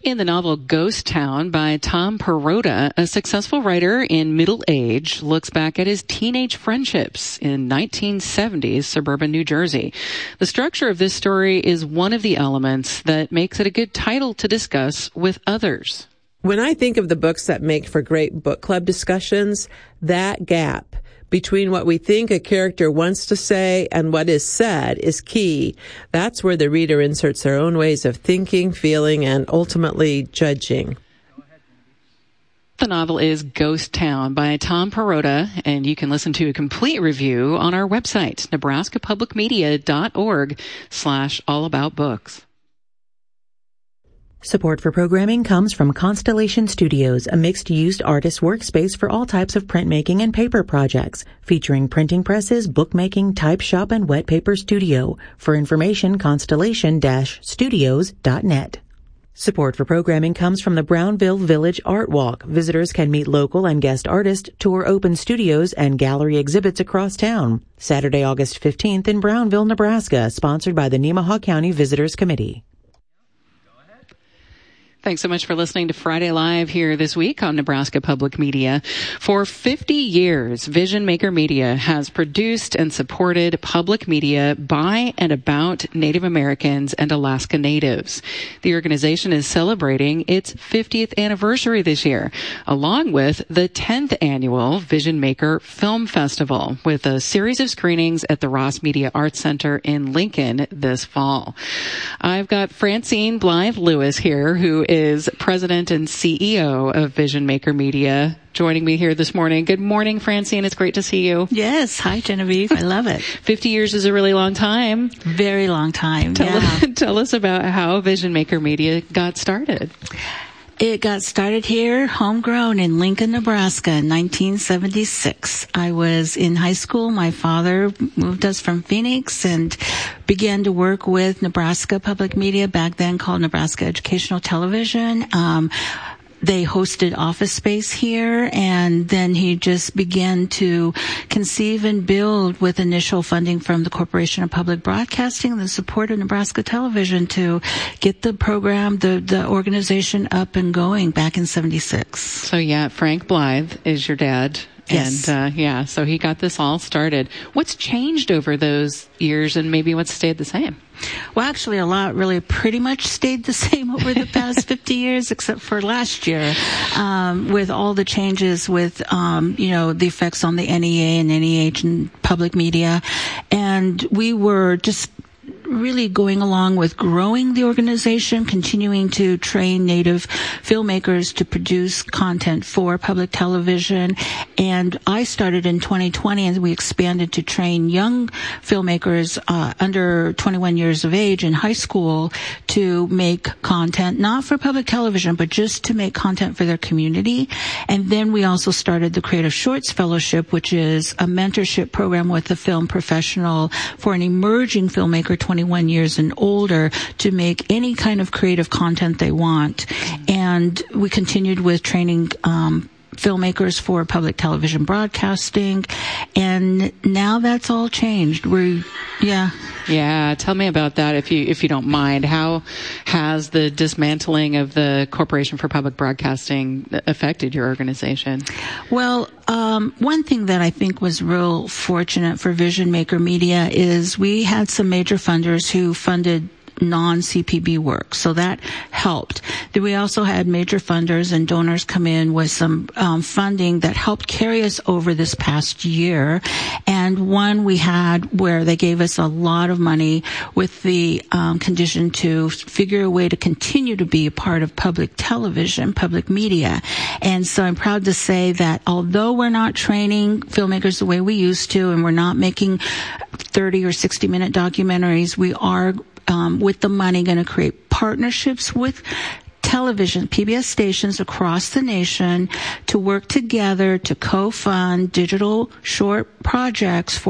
In the novel Ghost Town by Tom Perrotta, a successful writer in middle age looks back at his teenage friendships in 1970s suburban New Jersey. The structure of this story is one of the elements that makes it a good title to discuss with others. When I think of the books that make for great book club discussions, that gap between what we think a character wants to say and what is said is key. That's where the reader inserts their own ways of thinking, feeling, and ultimately judging. The novel is Ghost Town by Tom Perrotta, and you can listen to a complete review on our website, nebraskapublicmedia.org/allaboutbooks. Support for programming comes from Constellation Studios, a mixed-use artist workspace for all types of printmaking and paper projects, featuring printing presses, bookmaking, type shop, and wet paper studio. For information, constellation-studios.net. Support for programming comes from the Brownville Village Art Walk. Visitors can meet local and guest artists, tour open studios, and gallery exhibits across town. Saturday, August 15th in Brownville, Nebraska, sponsored by the Nemaha County Visitors Committee. Thanks so much for listening to Friday Live here this week on Nebraska Public Media. For 50 years, Vision Maker Media has produced and supported public media by and about Native Americans and Alaska Natives. The organization is celebrating its 50th anniversary this year, along with the 10th annual Vision Maker Film Festival, with a series of screenings at the Ross Media Arts Center in Lincoln this fall. I've got Francine Blythe Lewis here, who is president and CEO of Vision Maker Media, joining me here this morning. Good morning, Francine. It's great to see you. Yes. Hi, Genevieve. I love it. 50 years is a really long time. Very long time. Tell us about how Vision Maker Media got started. It got started here, homegrown in Lincoln, Nebraska in 1976. I was in high school. My father moved us from Phoenix and began to work with Nebraska Public Media, back then called Nebraska Educational Television. They hosted office space here, and then he just began to conceive and build with initial funding from the Corporation of Public Broadcasting, the support of Nebraska Television, to get the program, the organization up and going back in 76. So yeah, Frank Blythe is your dad. Yes. And so he got this all started. What's changed over those years, and maybe what's stayed the same? Well, actually, a lot really pretty much stayed the same over the past 50 years, except for last year, with all the changes with, the effects on the NEA and NEH and public media. And we were just really going along with growing the organization, continuing to train Native filmmakers to produce content for public television. And I started in 2020, and we expanded to train young filmmakers under 21 years of age in high school to make content, not for public television, but just to make content for their community. And then we also started the Creative Shorts Fellowship, which is a mentorship program with a film professional for an emerging filmmaker, 21 years and older, to make any kind of creative content they want. And we continued with training filmmakers for public television broadcasting, and now that's all changed. Yeah, tell me about that if you don't mind. How has the dismantling of the Corporation for Public Broadcasting affected your organization? Well, one thing that I think was real fortunate for Vision Maker Media is we had some major funders who funded non-CPB work, so that helped. Then we also had major funders and donors come in with some funding that helped carry us over this past year. And one we had where they gave us a lot of money with the condition to figure a way to continue to be a part of public television, public media. And so I'm proud to say that although we're not training filmmakers the way we used to, and we're not making 30 or 60-minute documentaries, we are with the money going to create partnerships with television, PBS stations across the nation to work together to co-fund digital short projects for